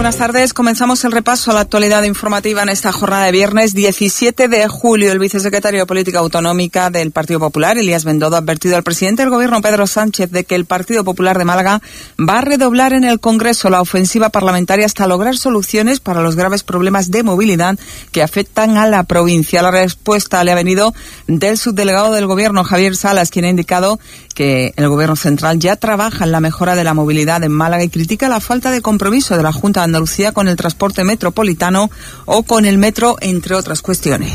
buenas tardes. Comenzamos el repaso a la actualidad informativa en esta jornada de viernes 17 de julio. El vicesecretario de Política Autonómica del Partido Popular, Elías Bendodo, ha advertido al presidente del Gobierno, Pedro Sánchez, de que el Partido Popular de Málaga va a redoblar en el Congreso la ofensiva parlamentaria hasta lograr soluciones para los graves problemas de movilidad que afectan a la provincia. La respuesta le ha venido del subdelegado del Gobierno, Javier Salas, quien ha indicado que el Gobierno central ya trabaja en la mejora de la movilidad en Málaga y critica la falta de compromiso de la Junta de Andalucía con el transporte metropolitano o con el metro, entre otras cuestiones.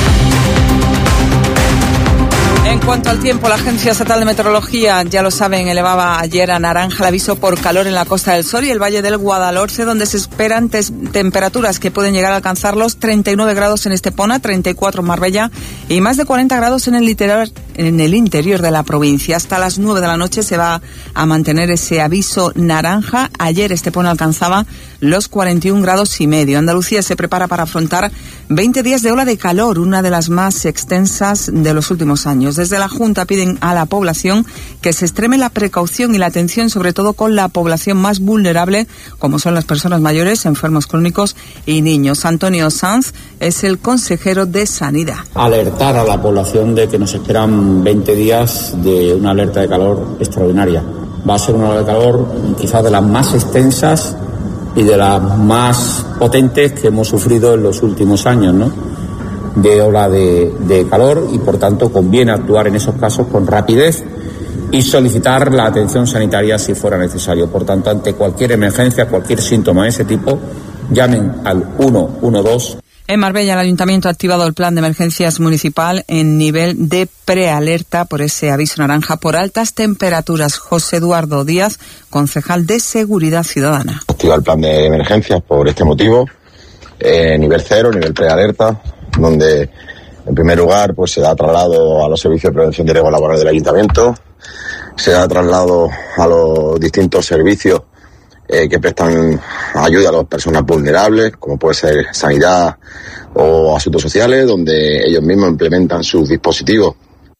En cuanto al tiempo, la Agencia Estatal de Meteorología, ya lo saben, elevaba ayer a naranja el aviso por calor en la Costa del Sol y el Valle del Guadalhorce, donde se esperan temperaturas que pueden llegar a alcanzar los 39 grados en Estepona, 34 en Marbella y más de 40 grados en el interior de la provincia. Hasta las 9 de la noche se va a mantener ese aviso naranja. Ayer Estepona alcanzaba los 41 grados y medio. Andalucía se prepara para afrontar 20 días de ola de calor, una de las más extensas de los últimos años. Desde la Junta piden a la población que se extreme la precaución y la atención, sobre todo con la población más vulnerable, como son las personas mayores, enfermos crónicos y niños. Antonio Sanz es el consejero de Sanidad. Alertar a la población de que nos esperan 20 días de una alerta de calor extraordinaria. Va a ser una ola de calor quizás de las más extensas y de las más potentes que hemos sufrido en los últimos años, ¿no? De ola de calor, y por tanto conviene actuar en esos casos con rapidez y solicitar la atención sanitaria si fuera necesario. Por tanto, ante cualquier emergencia, cualquier síntoma de ese tipo, llamen al 112. En Marbella, el Ayuntamiento ha activado el plan de emergencias municipal en nivel de prealerta por ese aviso naranja por altas temperaturas. José Eduardo Díaz, concejal de Seguridad Ciudadana. Activa el plan de emergencias por este motivo, nivel 0, nivel prealerta, donde en primer lugar pues se da traslado a los servicios de prevención de riesgos laborales del Ayuntamiento, se da traslado a los distintos servicios que prestan ayuda a las personas vulnerables, como puede ser sanidad o asuntos sociales, donde ellos mismos implementan sus dispositivos,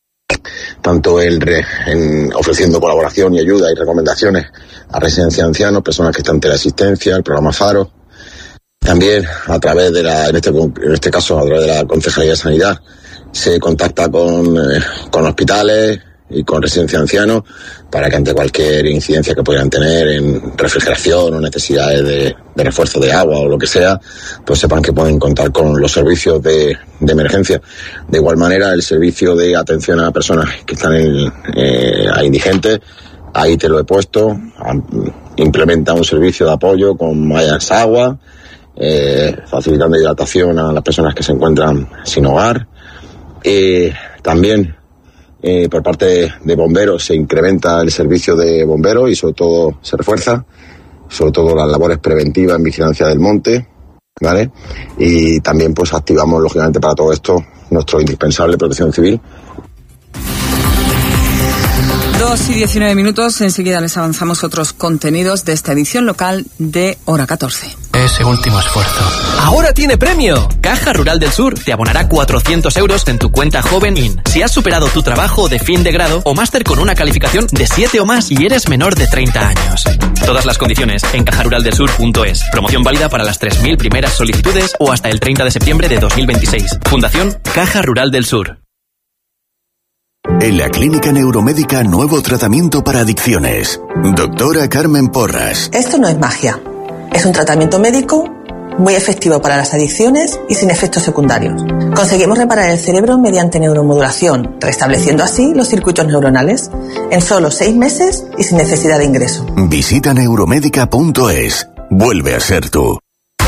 tanto en ofreciendo colaboración y ayuda y recomendaciones a residencias de ancianos, personas que están en teleasistencia, el programa Faro. También a través de en este caso a través de la Concejalía de Sanidad se contacta con hospitales y con residencias de ancianos para que ante cualquier incidencia que pudieran tener en refrigeración o necesidades de refuerzo de agua o lo que sea, pues sepan que pueden contar con los servicios de emergencia. De igual manera, el servicio de atención a personas que están a indigentes, ahí te lo he puesto, implementa un servicio de apoyo con mallas agua, facilitando hidratación a las personas que se encuentran sin hogar. También por parte de bomberos se incrementa el servicio de bomberos y sobre todo se refuerza, sobre todo las labores preventivas en vigilancia del monte, ¿vale? Y también pues activamos lógicamente para todo esto nuestro indispensable Protección Civil. 2:19. Enseguida les avanzamos otros contenidos de esta edición local de Hora 14. Ese último esfuerzo. ¡Ahora tiene premio! Caja Rural del Sur te abonará 400 euros en tu cuenta Joven In si has superado tu trabajo de fin de grado o máster con una calificación de 7 o más y eres menor de 30 años. Todas las condiciones en cajaruraldelsur.es. Promoción válida para las 3.000 primeras solicitudes o hasta el 30 de septiembre de 2026. Fundación Caja Rural del Sur. En la Clínica Neuromédica, nuevo tratamiento para adicciones. Doctora Carmen Porras. Esto no es magia. Es un tratamiento médico muy efectivo para las adicciones y sin efectos secundarios. Conseguimos reparar el cerebro mediante neuromodulación, restableciendo así los circuitos neuronales en solo 6 meses y sin necesidad de ingreso. Visita neuromédica.es. Vuelve a ser tú.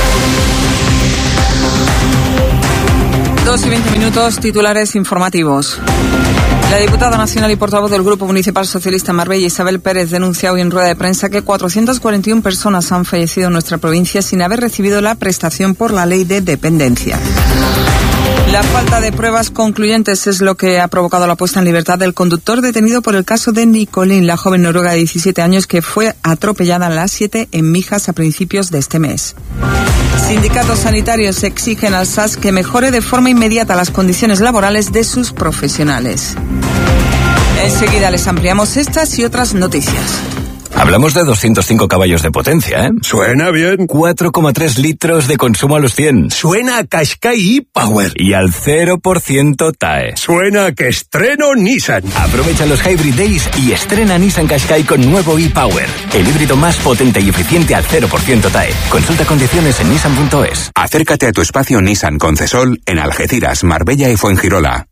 2:20. Titulares informativos. La diputada nacional y portavoz del Grupo Municipal Socialista en Marbella, Isabel Pérez, denuncia hoy en rueda de prensa que 441 personas han fallecido en nuestra provincia sin haber recibido la prestación por la ley de dependencia. La falta de pruebas concluyentes es lo que ha provocado la puesta en libertad del conductor detenido por el caso de Nicolín, la joven noruega de 17 años que fue atropellada a las 7 en Mijas a principios de este mes. Sindicatos sanitarios exigen al SAS que mejore de forma inmediata las condiciones laborales de sus profesionales. Enseguida les ampliamos estas y otras noticias. Hablamos de 205 caballos de potencia, ¿eh? Suena bien. 4,3 litros de consumo a los 100. Suena a Qashqai e-Power. Y al 0% TAE. Suena a que estreno Nissan. Aprovecha los Hybrid Days y estrena Nissan Qashqai con nuevo e-Power. El híbrido más potente y eficiente al 0% TAE. Consulta condiciones en nissan.es. Acércate a tu espacio Nissan Concesol en Algeciras, Marbella y Fuengirola.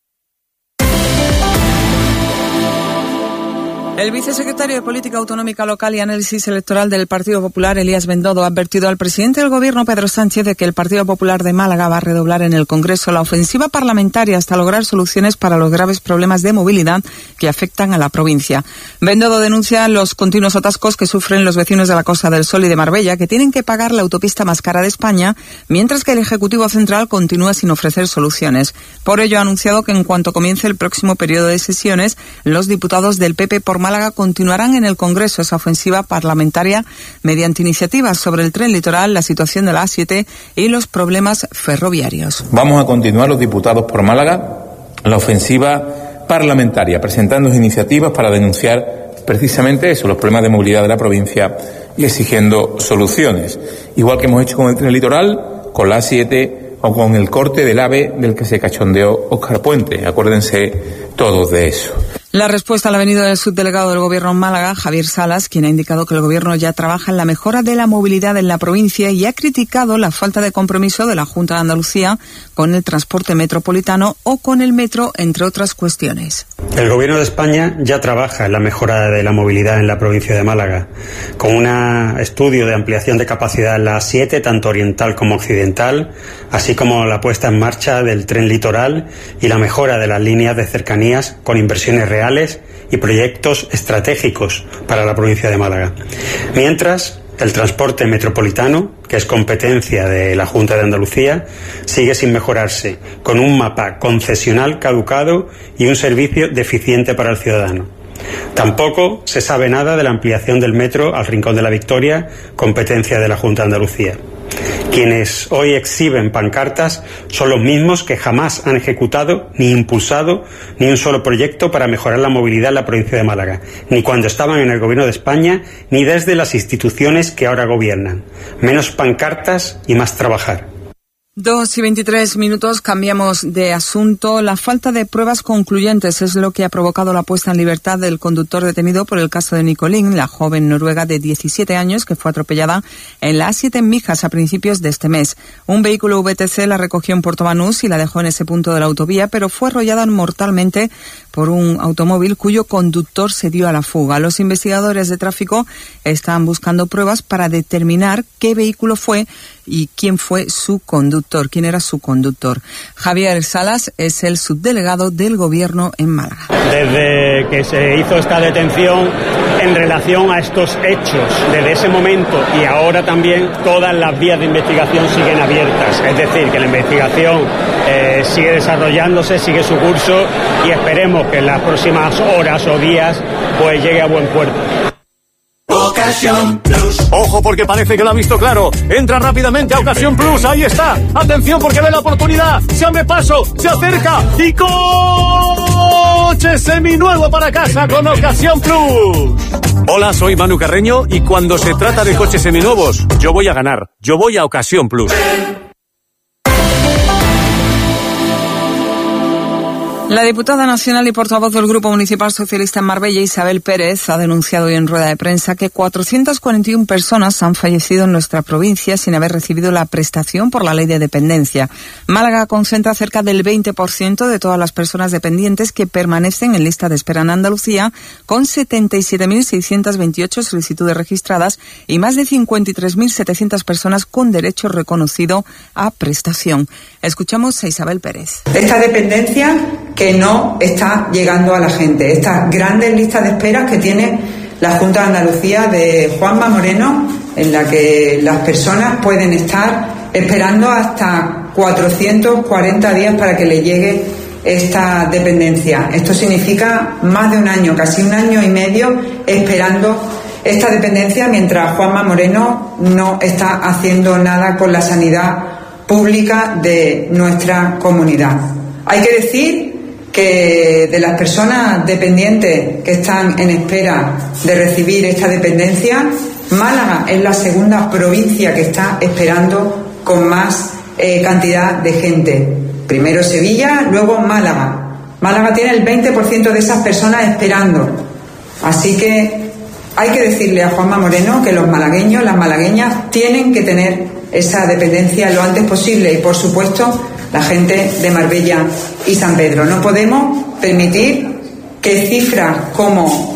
El vicesecretario de Política Autonómica Local y Análisis Electoral del Partido Popular, Elías Bendodo, ha advertido al presidente del Gobierno, Pedro Sánchez, de que el Partido Popular de Málaga va a redoblar en el Congreso la ofensiva parlamentaria hasta lograr soluciones para los graves problemas de movilidad que afectan a la provincia. Bendodo denuncia los continuos atascos que sufren los vecinos de la Costa del Sol y de Marbella, que tienen que pagar la autopista más cara de España, mientras que el Ejecutivo Central continúa sin ofrecer soluciones. Por ello, ha anunciado que en cuanto comience el próximo periodo de sesiones, los diputados del PP por Málaga continuarán en el Congreso esa ofensiva parlamentaria mediante iniciativas sobre el tren litoral, la situación de la A7 y los problemas ferroviarios. Vamos a continuar los diputados por Málaga la ofensiva parlamentaria, presentando iniciativas para denunciar precisamente eso, los problemas de movilidad de la provincia y exigiendo soluciones. Igual que hemos hecho con el tren litoral, con la A7 o con el corte del AVE del que se cachondeó Óscar Puente. Acuérdense todos de eso. La respuesta la ha venido del subdelegado del Gobierno en Málaga, Javier Salas, quien ha indicado que el Gobierno ya trabaja en la mejora de la movilidad en la provincia y ha criticado la falta de compromiso de la Junta de Andalucía con el transporte metropolitano o con el metro, entre otras cuestiones. El Gobierno de España ya trabaja en la mejora de la movilidad en la provincia de Málaga, con un estudio de ampliación de capacidad en la A7, tanto oriental como occidental, así como la puesta en marcha del tren litoral y la mejora de las líneas de cercanías con inversiones reales y proyectos estratégicos para la provincia de Málaga. Mientras, el transporte metropolitano, que es competencia de la Junta de Andalucía, sigue sin mejorarse, con un mapa concesional caducado y un servicio deficiente para el ciudadano. Tampoco se sabe nada de la ampliación del metro al Rincón de la Victoria, competencia de la Junta de Andalucía. Quienes hoy exhiben pancartas son los mismos que jamás han ejecutado ni impulsado ni un solo proyecto para mejorar la movilidad en la provincia de Málaga, ni cuando estaban en el Gobierno de España, ni desde las instituciones que ahora gobiernan. Menos pancartas y más trabajar. 2:23, cambiamos de asunto. La falta de pruebas concluyentes es lo que ha provocado la puesta en libertad del conductor detenido por el caso de Nicolín, la joven noruega de 17 años que fue atropellada en la A7 en Mijas a principios de este mes. Un vehículo VTC la recogió en Puerto Banús y la dejó en ese punto de la autovía, pero fue arrollada mortalmente por un automóvil cuyo conductor se dio a la fuga. Los investigadores de tráfico están buscando pruebas para determinar qué vehículo fue y quién fue su conductor, quién era su conductor. Javier Salas es el subdelegado del Gobierno en Málaga. Desde que se hizo esta detención en relación a estos hechos, desde ese momento y ahora también todas las vías de investigación siguen abiertas. Es decir, que la investigación sigue desarrollándose, sigue su curso y esperemos que en las próximas horas o días pues llegue a buen puerto. Ocasión Plus. Ojo porque parece que lo ha visto claro. Entra rápidamente a Ocasión Plus. Ahí está. Atención porque ve la oportunidad. Se abre paso. Se acerca. Y coche seminuevo para casa con Ocasión Plus. Hola, soy Manu Carreño y cuando se trata de coches seminuevos, yo voy a ganar. Yo voy a Ocasión Plus. La diputada nacional y portavoz del Grupo Municipal Socialista en Marbella, Isabel Pérez, ha denunciado hoy en rueda de prensa que 441 personas han fallecido en nuestra provincia sin haber recibido la prestación por la ley de dependencia. Málaga concentra cerca del 20% de todas las personas dependientes que permanecen en lista de espera en Andalucía, con 77.628 solicitudes registradas y más de 53.700 personas con derecho reconocido a prestación. Escuchamos a Isabel Pérez. Esta dependencia que no está llegando a la gente, estas grandes listas de esperas que tiene la Junta de Andalucía de Juanma Moreno, en la que las personas pueden estar esperando hasta 440 días para que le llegue esta dependencia. Esto significa más de un año, casi un año y medio esperando esta dependencia, mientras Juanma Moreno no está haciendo nada con la sanidad pública de nuestra comunidad. Hay que decir que de las personas dependientes que están en espera de recibir esta dependencia, Málaga es la segunda provincia que está esperando con más cantidad de gente. Primero Sevilla, luego Málaga. Málaga tiene el 20% de esas personas esperando. Así que hay que decirle a Juanma Moreno que los malagueños, las malagueñas, tienen que tener esa dependencia lo antes posible. Y por supuesto, la gente de Marbella y San Pedro. No podemos permitir que cifras como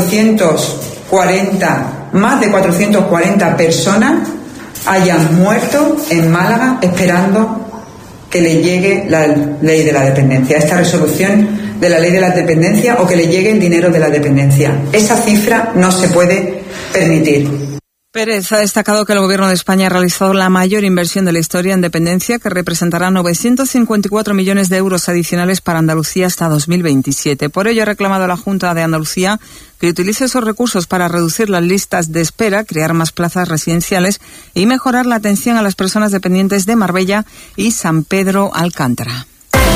más de 440 personas hayan muerto en Málaga esperando que le llegue la ley de la dependencia, esta resolución de la ley de la dependencia, o que le llegue el dinero de la dependencia. Esa cifra no se puede permitir. Pérez ha destacado que el Gobierno de España ha realizado la mayor inversión de la historia en dependencia, que representará 954 millones de euros adicionales para Andalucía hasta 2027. Por ello ha reclamado a la Junta de Andalucía que utilice esos recursos para reducir las listas de espera, crear más plazas residenciales y mejorar la atención a las personas dependientes de Marbella y San Pedro Alcántara.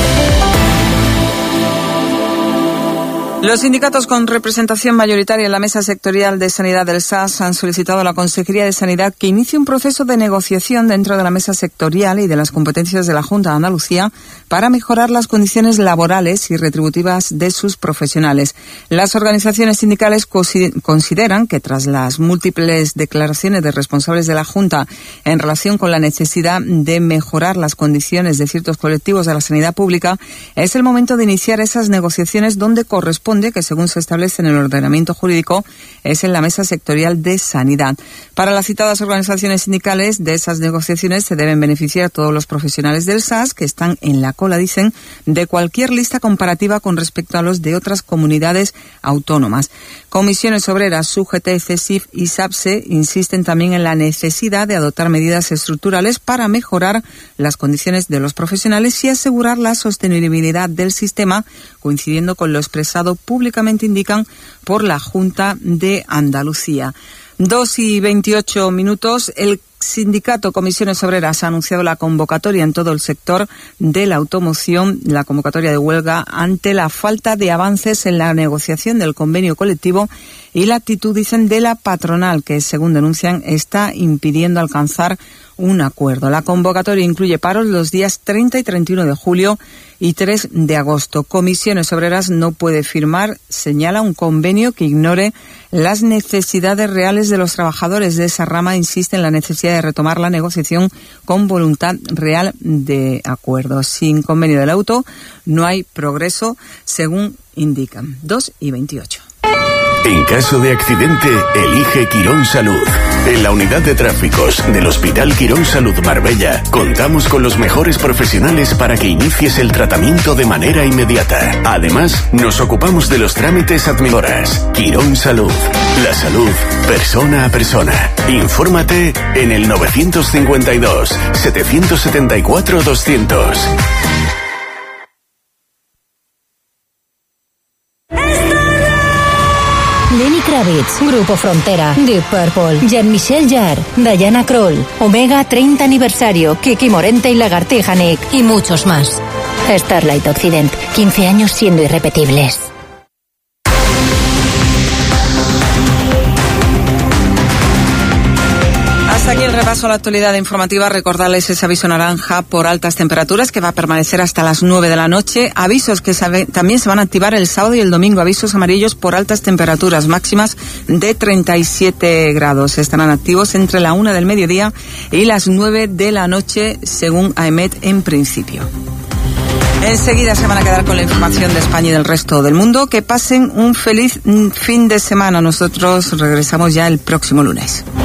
Los sindicatos con representación mayoritaria en la Mesa Sectorial de Sanidad del SAS han solicitado a la Consejería de Sanidad que inicie un proceso de negociación dentro de la Mesa Sectorial y de las competencias de la Junta de Andalucía para mejorar las condiciones laborales y retributivas de sus profesionales. Las organizaciones sindicales consideran que tras las múltiples declaraciones de responsables de la Junta en relación con la necesidad de mejorar las condiciones de ciertos colectivos de la sanidad pública, es el momento de iniciar esas negociaciones donde corresponde, que según se establece en el ordenamiento jurídico, es en la Mesa Sectorial de Sanidad. Para las citadas organizaciones sindicales, de esas negociaciones se deben beneficiar todos los profesionales del SAS que están en la cola, dicen, de cualquier lista comparativa con respecto a los de otras comunidades autónomas. Comisiones Obreras, UGT, CESIF y SAPSE insisten también en la necesidad de adoptar medidas estructurales para mejorar las condiciones de los profesionales y asegurar la sostenibilidad del sistema, coincidiendo con lo expresado públicamente, indican, por la Junta de Andalucía. 2:28. El sindicato Comisiones Obreras ha anunciado la convocatoria en todo el sector de la automoción, la convocatoria de huelga, ante la falta de avances en la negociación del convenio colectivo y la actitud, dicen, de la patronal, que según denuncian está impidiendo alcanzar un acuerdo. La convocatoria incluye paros los días 30 y 31 de julio y 3 de agosto. Comisiones Obreras no puede firmar, señala, un convenio que ignore las necesidades reales de los trabajadores de esa rama. Insiste en la necesidad de retomar la negociación con voluntad real de acuerdo. Sin convenio del auto no hay progreso, según indican. 2:28. En caso de accidente, elige Quirón Salud. En la unidad de tráficos del Hospital Quirón Salud Marbella contamos con los mejores profesionales para que inicies el tratamiento de manera inmediata. Además, nos ocupamos de los trámites administrativos. Quirón Salud. La salud, persona a persona. Infórmate en el 952 774 200. Lenny Kravitz, Grupo Frontera, Deep Purple, Jean-Michel Jarre, Diana Krall, Omega 30 aniversario, Kiki Morente y Lagartija Nick y muchos más. Starlight Occident, 15 años siendo irrepetibles. Hasta aquí el repaso a la actualidad informativa. Recordarles ese aviso naranja por altas temperaturas que va a permanecer hasta las 9 de la noche. Avisos que también se van a activar el sábado y el domingo. Avisos amarillos por altas temperaturas máximas de 37 grados. Estarán activos entre la 1 del mediodía y las 9 de la noche, según AEMET en principio. Enseguida se van a quedar con la información de España y del resto del mundo. Que pasen un feliz fin de semana. Nosotros regresamos ya el próximo lunes.